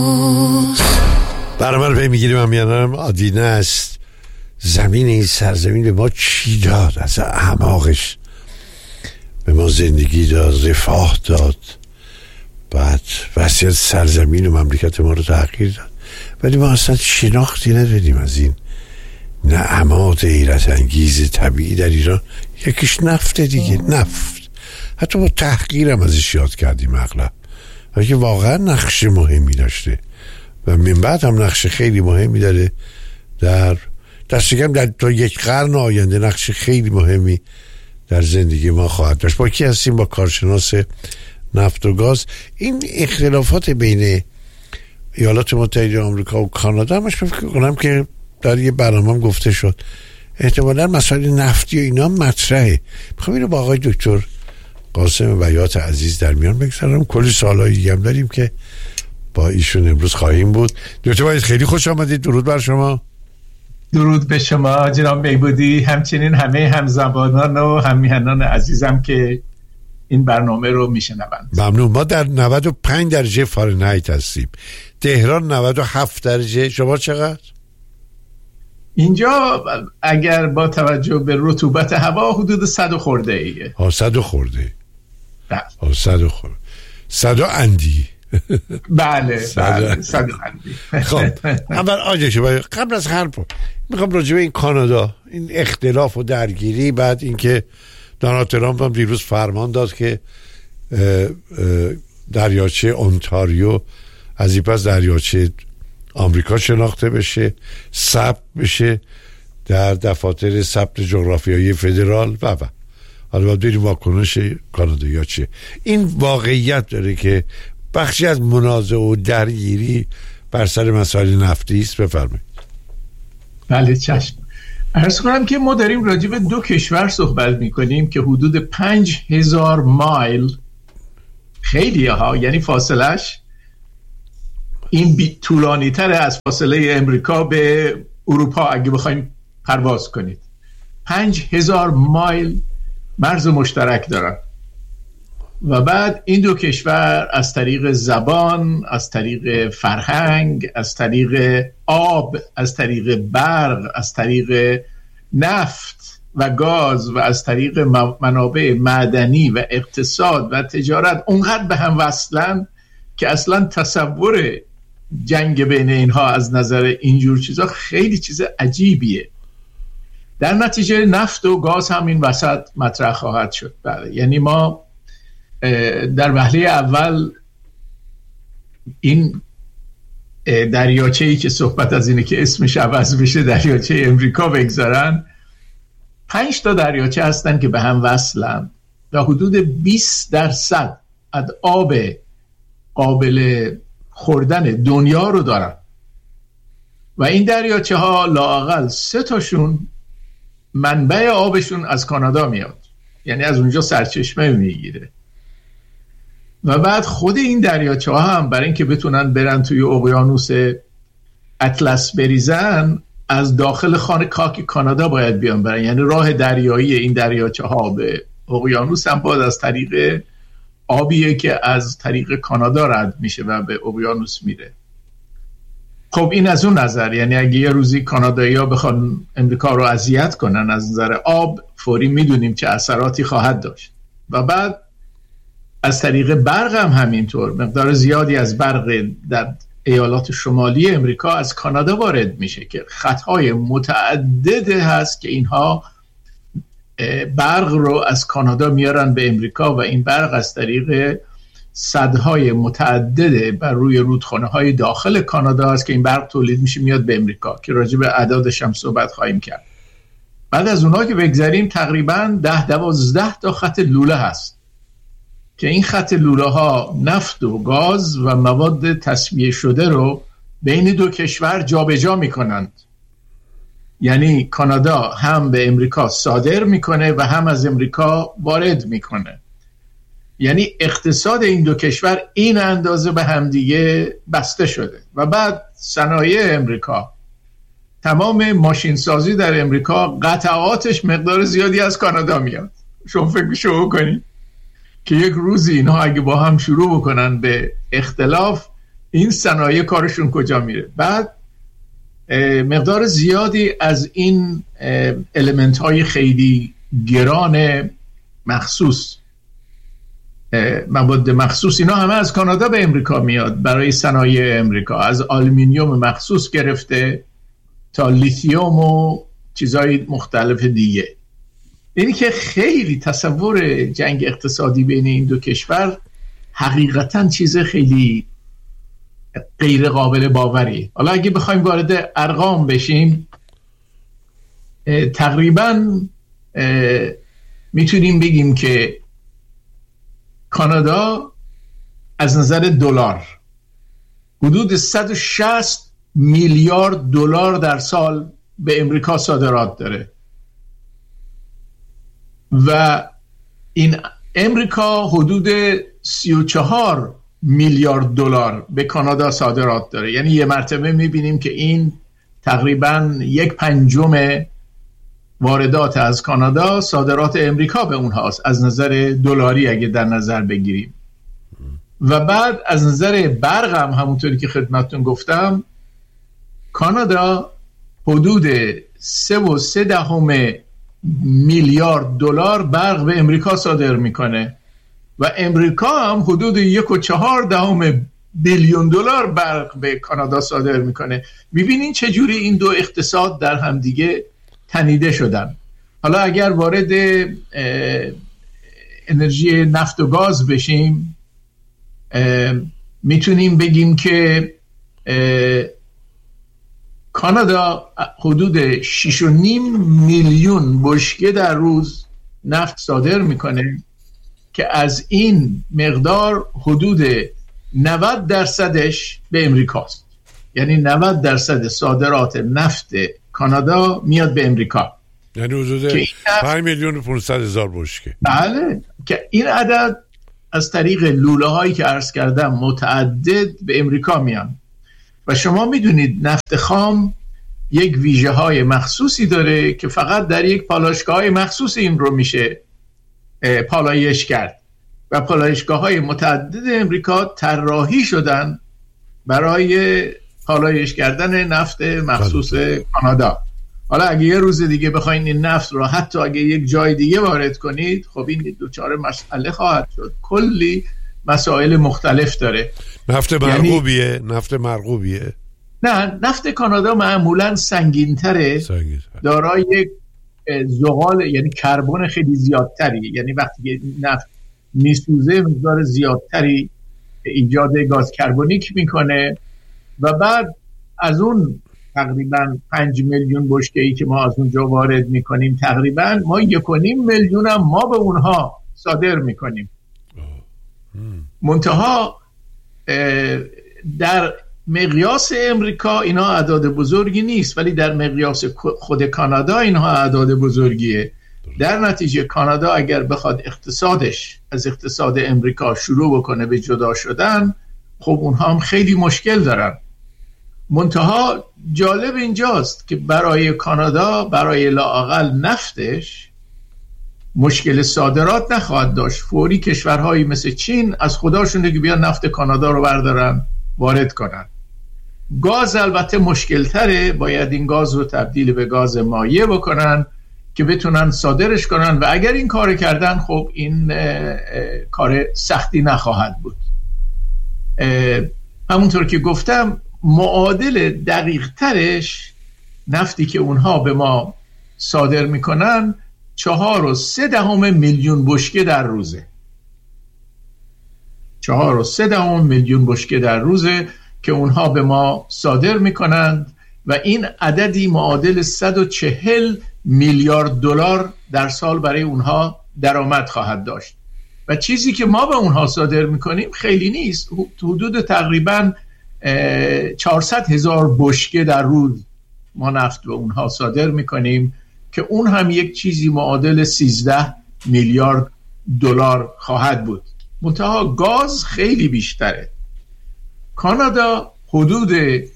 برامر به میگیریم هم یعنی آدینه است. زمین این سرزمین به ما چی داد؟ از اعماقش به ما زندگی داد، رفاه داد، بعد وسیعت سرزمین و مملکت ما رو تغییر داد، ولی ما اصلا شناختی ندادیم از این نعمات حیرت انگیز طبیعی در ایران. یکیش نفت دیگه، نفت. حتی با تحقیرم ازش یاد کردیم اغلب، ولی که واقعا نقش مهمی داشته و من بعد هم نقش خیلی مهمی داره در دستگم در تا یک قرن آینده. نقش خیلی مهمی در زندگی ما خواهد داشت. با کی هستیم؟ با کارشناس نفت و گاز. این اختلافات بین ایالات متحده آمریکا و کانادا همش فکر کنم که در یه برنامه گفته شد، احتمالاً مسائل نفتی و اینا مطرحه. میخوام اینو با آقای دکتر قاسم بیات عزیز در میان بگذارم. کلی سوالای دیگه هم داریم که با ایشون امروز خواهیم بود. دکتر بیات خیلی خوش آمدید. درود بر شما. درود به شما جناب بیبودی، همچنین همه همزبانان و هممیهنان عزیزم که این برنامه رو میشنوند. ممنون. ما در 95 درجه فارنهایت هستیم، تهران 97 درجه. شما چقدر؟ اینجا اگر با توجه به رطوبت هوا حدود 100 خورده ایه. 100 خورده. بله. 100 خورده. 100 اندی. بله 100 اندی. خب اول آجه قبل از حرف میخوام راجع به این کانادا، این اختلاف و درگیری، بعد اینکه دونالد ترامپ هم دیروز فرمان داد که دریاچه اونتاریو از این پس دریاچه آمریکا شناخته بشه، ثبت بشه در دفاتر ثبت جغرافیایی فدرال و حالا باید بریم واکنش کانادا یا چه. این واقعیت داره که بخشی از منازعه و درگیری بر سر مسائل نفتی است. بفرمایید. بله چشم. عرض کنم که ما داریم راجع به دو کشور صحبت میکنیم که حدود 5000 مایل، خیلی ها، یعنی فاصلش این طولانی تره از فاصله امریکا به اروپا اگه بخوایم پرواز کنید. 5000 مایل مرز مشترک دارن و بعد این دو کشور از طریق زبان، از طریق فرهنگ، از طریق آب، از طریق برق، از طریق نفت و گاز و از طریق منابع معدنی و اقتصاد و تجارت اونقدر به هم وصلن که اصلا تصور جنگ بین اینها از نظر اینجور چیزا خیلی چیز عجیبیه. در نتیجه نفت و گاز هم این وسط مطرح خواهد شد. بله. یعنی ما در وهله اول این دریاچه‌ای که صحبت از اینه که اسمش عوض بشه دریاچه امریکا بگذارن، 5 تا دریاچه هستن که به هم وصلن و حدود 20% از آب قابل خوردن دنیا رو دارن و این دریاچه ها لااقل 3 تاشون منبع آبشون از کانادا میاد، یعنی از اونجا سرچشمه میگیره و بعد خود این دریاچه ها هم برای اینکه بتونن برن توی اقیانوس اطلس بریزن از داخل خانه خاک کانادا باید بیان برن، یعنی راه دریایی این دریاچه ها به اقیانوس هم باید از طریق آبیه که از طریق کانادا رد میشه و به اقیانوس میره. خب این از اون نظر، یعنی اگه یه روزی کانادایی‌ها بخوان امریکا رو اذیت کنن از نظر آب، فوری میدونیم چه اثراتی خواهد داشت. و بعد از طریق برق هم همینطور، مقدار زیادی از برق در ایالات شمالی امریکا از کانادا وارد میشه که خطهای متعدد هست که اینها برق رو از کانادا میارن به امریکا و این برق از طریق سدهای متعدد بر روی رودخانه های داخل کانادا هست که این برق تولید میشه میاد به امریکا که راجع به اعدادش هم صحبت خواهیم کرد. بعد از اونها که بگذاریم تقریبا 10-12 تا خط لوله هست که این خط لوله ها نفت و گاز و مواد تصفیه شده رو بین دو کشور جابجا میکنند. یعنی کانادا هم به امریکا صادر میکنه و هم از امریکا وارد میکنه. یعنی اقتصاد این دو کشور این اندازه به همدیگه بسته شده. و بعد صنایع امریکا، تمام ماشین سازی در امریکا قطعاتش مقدار زیادی از کانادا میاد. شما فکرشو بکنید که یک روزی اینها اگه با هم شروع بکنن به اختلاف، این صنایع کارشون کجا میره؟ بعد مقدار زیادی از این المنت های خیلی گران مخصوص، مواد مخصوص، اینا همه از کانادا به امریکا میاد برای صنایع امریکا، از آلومینیوم مخصوص گرفته تا لیتیوم و چیزهای مختلف دیگه. اینی که خیلی تصور جنگ اقتصادی بین این دو کشور حقیقتا چیز خیلی غیر قابل باوری. حالا اگه بخوایم وارد ارقام بشیم، تقریبا میتونیم بگیم که کانادا از نظر دلار حدود 160 میلیارد دلار در سال به امریکا صادرات داره و این امریکا حدود 34 میلیارد دلار به کانادا صادرات داره. یعنی یه مرتبه میبینیم که این تقریبا 1/5 واردات از کانادا صادرات امریکا به اونهاست از نظر دلاری اگه در نظر بگیریم. و بعد از نظر برق هم همونطوری که خدمتتون گفتم، کانادا حدود 3.3 میلیارد دلار برق به امریکا صادر میکنه و امریکا هم حدود 1.4 بیلیون دلار برق به کانادا صادر میکنه. میبینین چجوری این دو اقتصاد در هم دیگه تنیده شدن. حالا اگر وارد انرژی نفت و گاز بشیم، میتونیم بگیم که کانادا حدود 6.5 میلیون بشکه در روز نفت صادر میکنه که از این مقدار حدود 90%ش به امریکاست. یعنی 90% صادرات نفت کانادا میاد به امریکا، یعنی حدود 5,500,000 بشکه. بله، که این عدد از طریق لوله هایی که عرض کردم متعدد به امریکا میان. و شما میدونید نفت خام یک ویژه های مخصوصی داره که فقط در یک پالایشگاه های مخصوص این رو میشه پالایش کرد و پالایشگاه های متعدد امریکا طراحی شدن برای پالایش کردن نفت مخصوص کانادا. حالا اگه یه روز دیگه بخواین این نفت رو حتی اگه یک جای دیگه وارد کنید، خب این دوچار مسئله خواهد شد. کلی مسائل مختلف داره. نفت مرغوبیه؟ نفت مرغوبیه؟ نه، نفت کانادا معمولا سنگین‌تره، دارای زغال یعنی کربن خیلی زیادتری، یعنی وقتی نفت میسوزه مقدار زیادتری ایجاد گاز کربونیک میکنه و بعد از اون تقریبا 5 میلیون بشکه‌ای که ما از اونجا وارد میکنیم، تقریبا ما 1.5 میلیون هم ما به اونها صادر میکنیم. منتها در مقیاس امریکا اینا اعداد بزرگی نیست، ولی در مقیاس خود کانادا اینها اعداد بزرگیه. در نتیجه کانادا اگر بخواد اقتصادش از اقتصاد امریکا شروع بکنه به جدا شدن، خب اونها هم خیلی مشکل دارن. منتها جالب اینجاست که برای کانادا، برای لااقل نفتش، مشکل صادرات نخواهد داشت. فوری کشورهایی مثل چین از خداشونه که بیان نفت کانادا رو بردارن وارد کنن. گاز البته مشکل تره، باید این گاز رو تبدیل به گاز مایع بکنن که بتونن صادرش کنن و اگر این کار کردن خب این کار سختی نخواهد بود. همونطور که گفتم معادل دقیق ترش نفتی که اونها به ما صادر میکنن 4.3 میلیون بشکه در روزه. 4.3 میلیون بشکه در روزه که اونها به ما صادر میکنند و این عددی معادل 140 میلیارد دلار در سال برای اونها درآمد خواهد داشت. و چیزی که ما به اونها صادر میکنیم خیلی نیست، حدود تقریبا 400,000 بشکه در روز ما نفت به اونها صادر میکنیم که اون هم یک چیزی معادل 13 میلیارد دلار خواهد بود. منتها گاز خیلی بیشتره. کانادا حدود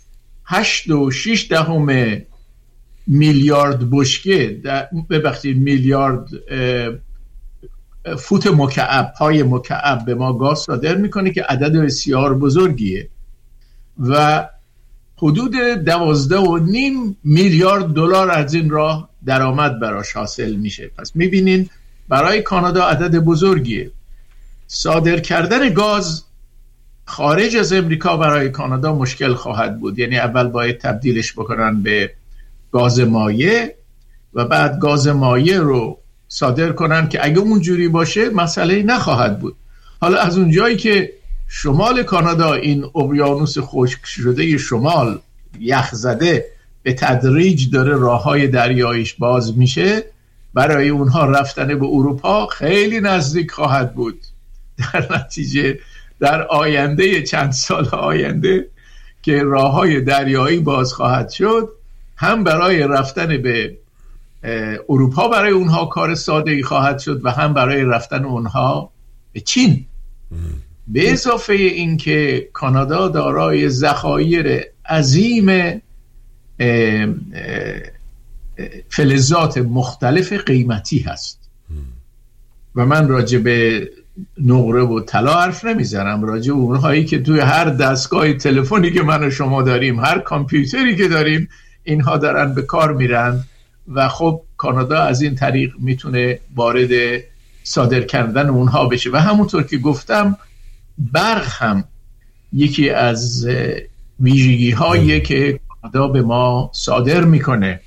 8.6 میلیارد بشکه، ببخشید میلیارد فوت مکعب، پای مکعب به ما گاز صادر میکنه که عدد بسیار بزرگیه. و حدود 12.5 میلیارد دلار از این راه درآمد براش حاصل میشه. پس میبینین برای کانادا عدد بزرگیه. صادر کردن گاز خارج از امریکا برای کانادا مشکل خواهد بود. یعنی اول باید تبدیلش بکنن به گاز مایع و بعد گاز مایع رو صادر کنن که اگه اونجوری باشه مسئله نخواهد بود. حالا از اون جایی که شمال کانادا این اقیانوس خشک شده شمال یخ زده به تدریج داره راههای دریاییش باز میشه، برای اونها رفتن به اروپا خیلی نزدیک خواهد بود. در نتیجه در آینده چند سال آینده که راههای دریایی باز خواهد شد، هم برای رفتن به اروپا برای اونها کار ساده‌ای خواهد شد و هم برای رفتن اونها به چین. به اضافه این که کانادا دارای ذخایر عظیم فلزات مختلف قیمتی هست و من راجع به نقره و طلا حرف نمیزنم، راجع به اونهایی که توی هر دستگاه تلفنی که من و شما داریم، هر کامپیوتری که داریم، اینها دارن به کار میرن و خب کانادا از این طریق میتونه وارد صادر کردن اونها بشه. و همونطور که گفتم برق هم یکی از ویژگی هایی که کانادا به ما صادر میکنه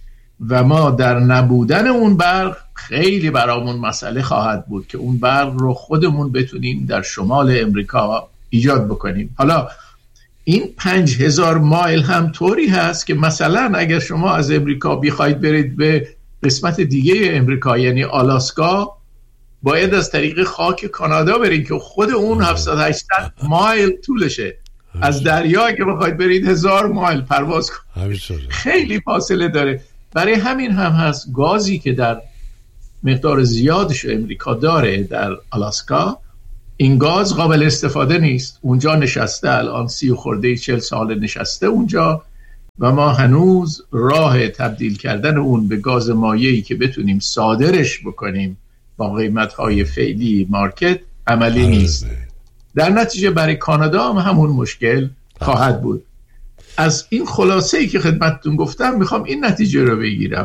و ما در نبودن اون برق خیلی برامون مسئله خواهد بود که اون برق رو خودمون بتونیم در شمال امریکا ایجاد بکنیم. حالا این 5000 مایل هم طوری هست که مثلا اگر شما از امریکا بخواید برید به قسمت دیگه امریکا یعنی آلاسکا، باید از طریق خاک کانادا برید که خود اون 700-800 مایل طولشه. از دریا که بخواید برید 1000 مایل پرواز کنید، خیلی فاصله داره. برای همین هم هست گازی که در مقدار زیادش امریکا داره در آلاسکا، این گاز قابل استفاده نیست. اونجا نشسته، الان 30 خورده 40 سال نشسته اونجا و ما هنوز راه تبدیل کردن اون به گاز مایعی که بتونیم صادرش بکنیم با قیمت‌های فعلی مارکت عملی نیست. در نتیجه برای کانادا هم همون مشکل خواهد بود. از این خلاصه‌ای که خدمتتون گفتم میخوام این نتیجه رو بگیرم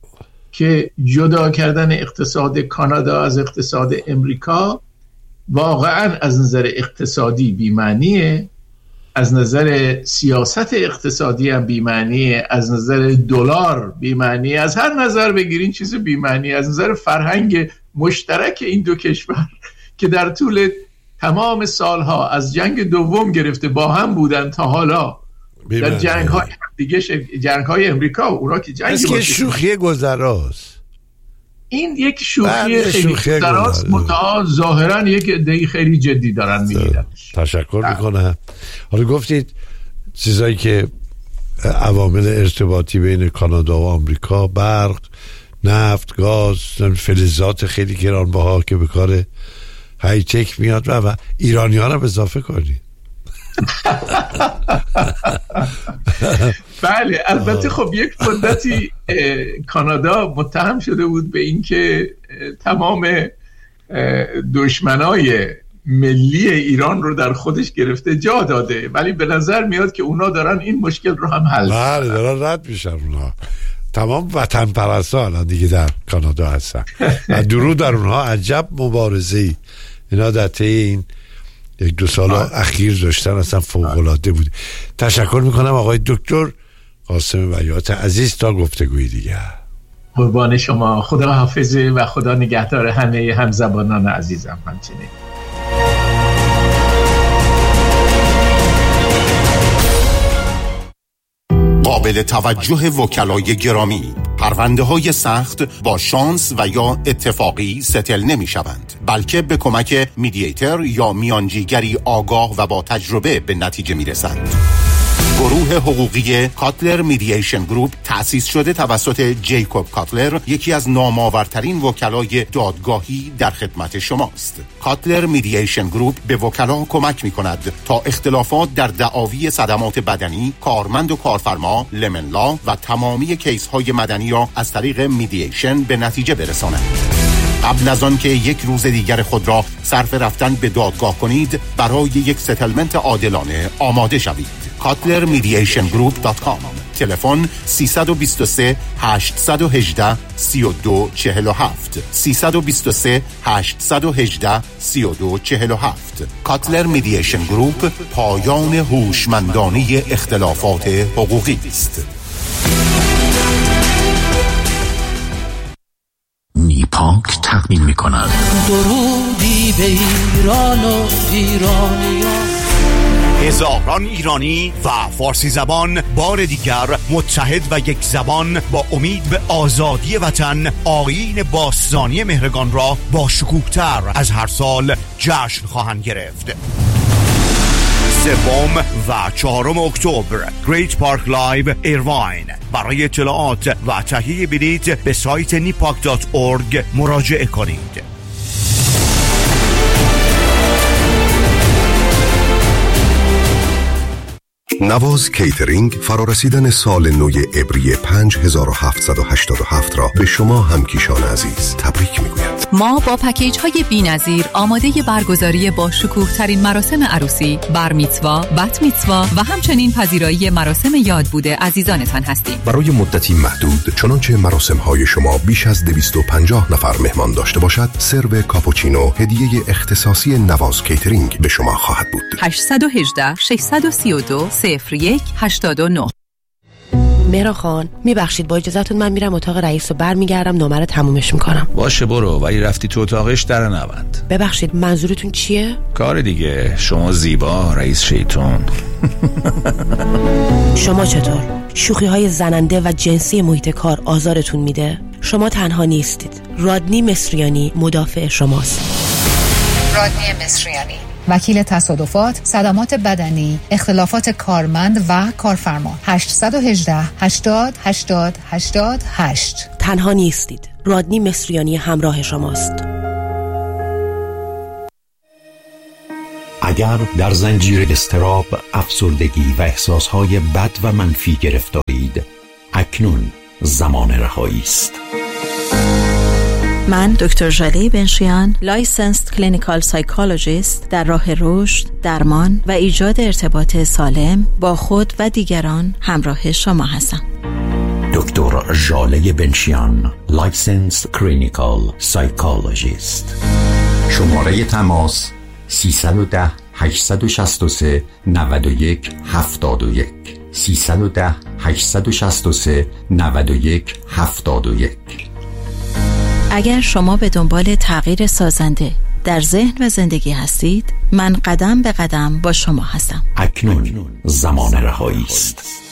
که جدا کردن اقتصاد کانادا از اقتصاد امریکا واقعا از نظر اقتصادی بی‌معنیه، از نظر سیاست اقتصادی هم بی‌معنیه، از نظر دلار بی‌معنیه، از هر نظر بگیرین چیز بی‌معنیه، از نظر فرهنگ مشترک این دو کشور که در طول تمام سالها از جنگ دوم گرفته با هم بودن تا حالا در جنگ‌های دیگه، جنگ‌های امریکا، اونا که جنگ که شوخی گذراست، این یک شوخی خیلی گذراست، متأ ظاهرا یک عده‌ای خیلی جدی دارن میگیرن. تشکر میکنم. حالا گفتید چیزایی که عوامل ارتباطی بین کانادا و آمریکا، برق، نفت، گاز، فلزات خیلی گرانبها که به کار های تک میاد و ایرانیان هم اضافه کنید. بله البته خب یک مدتی کانادا متهم شده بود به اینکه تمام دشمنای ملی ایران رو در خودش گرفته جا داده، ولی به نظر میاد که اونا دارن این مشکل رو هم حل. بله دارن رد میشن اونا. تمام وطن پرستا الان دیگه در کانادا هستن و درود در اونها. عجب مبارزه‌ای اینا در طی این 1-2 سال اخیر داشتن، اصلا فوق‌العاده بود. تشکر میکنم آقای دکتر قاسم بیات عزیز. تا گفتگوی دیگه. قربان شما، خدا حافظه و خدا نگهدار همه همزبانان عزیزم. همچنین قابل توجه وکلای گرامی، پرونده های سخت با شانس و یا اتفاقی ستل نمی شوند، بلکه به کمک میدییتر یا میانجیگری آگاه و با تجربه به نتیجه می رسند. گروه حقوقی کاتلر میدییشن گروپ تأسیس شده توسط جیکوب کاتلر، یکی از نامآورترین وکلای دادگاهی در خدمت شماست. کاتلر میدییشن گروپ به وکلا کمک می کند تا اختلافات در دعاوی صدمات بدنی، کارمند و کارفرما، لمن لا و تمامی کیس های مدنی را از طریق میدییشن به نتیجه برساند. قبل از آن که یک روز دیگر خود را صرف رفتن به دادگاه کنید، برای یک ستلمنت عادلانه آماده شوید. cutlermediationgroup.com. تلفن 323 818 3247 323 818 3247. کاتلر میدییشن گروپ، پایان هوشمندانه اختلافات حقوقی است. نیپاک تقدیم می‌کند درودی به ایران و ایرانیان. هزاران ایرانی و فارسی زبان بار دیگر متحد و یک زبان با امید به آزادی وطن آیین باستانی مهرگان را با شکوه‌تر از هر سال جشن خواهند گرفت. 3 و 4 اکتبر گریت پارک لایو ایرواین. برای اطلاعات و تهیه بلیط به سایت nipak.org مراجعه کنید. نواز کیترینگ فرارسیدن سال نو عبری 5787 را به شما همکیشان عزیز تبریک میگوید. ما با پکیج های بی‌نظیر آماده برگزاری با شکوه ترین مراسم عروسی، بر میتوا، بت میتوا و همچنین پذیرایی مراسم یاد بوده عزیزانتان هستیم. برای مدتی محدود، چنانچه مراسم های شما بیش از 250 نفر مهمان داشته باشد، سرو کاپوچینو هدیه اختصاصی نواز کیترینگ به شما خواهد بود. 818 632 0189. مهران خان میبخشید با اجازهتون من میرم اتاق رئیس و برمیگردم نامه رو تمومش میکنم. باشه برو، ولی رفتی تو اتاقش در نوند. ببخشید منظورتون چیه؟ کار دیگه، شما زیبا رئیس شیطون. شما چطور؟ شوخی های زننده و جنسی محیط کار آزارتون میده؟ شما تنها نیستید. رادنی مصریانی مدافع شماست. رادنی مصریانی، وکیل تصادفات، صدمات بدنی، اختلافات کارمند و کارفرما. 818 80 80 88. تنها نیستید. رادنی مصریانی همراه شماست. اگر در زنجیر اضطراب، افسردگی و احساسهای بد و منفی گرفتارید، اکنون زمان رهایی است. من دکتر ژاله بنشیان، لایسنسد کلینیکال سایکولوژیست، در راه رشد، درمان و ایجاد ارتباط سالم با خود و دیگران همراه شما هستم. دکتر ژاله بنشیان، لایسنسد کلینیکال سایکولوژیست. شماره تماس 310 863 91 71 310 863 91 71. اگر شما به دنبال تغییر سازنده در ذهن و زندگی هستید، من قدم به قدم با شما هستم. اکنون زمان رهایی است.